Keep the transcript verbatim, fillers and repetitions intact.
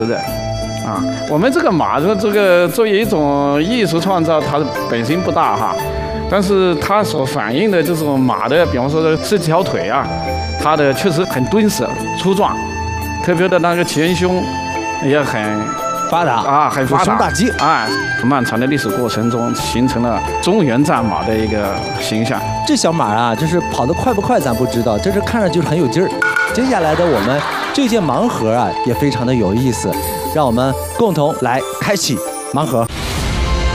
的。啊，我们这个马的这个作为一种艺术创造，它本身不大哈，但是它所反映的这种马的，比方说这四条腿啊，它的确实很敦实粗壮，特别的那个前胸也很发达啊，很发达， 有胸大肌啊。漫长的历史过程中，形成了中原战马的一个形象。 这小马啊，就是跑得快不快咱不知道，这是看上去很有劲儿。接下来的我们这件盲盒啊，也非常的有意思，让我们共同来开启盲盒。